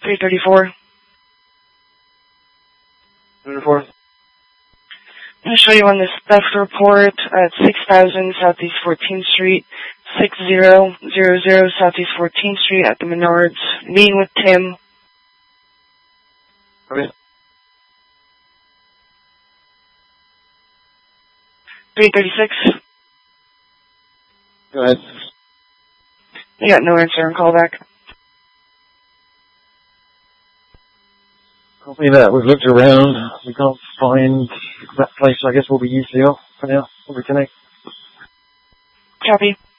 334. 334. I'm going to show you on this theft report at 6000 Southeast 14th Street, 6000 Southeast 14th Street at the Menards. Meeting with Tim. Okay. 336. Go ahead. You got no answer and call back. Copy that. We've looked around. We can't find that place. I guess we'll be UCL for now. We'll reconnect. Copy.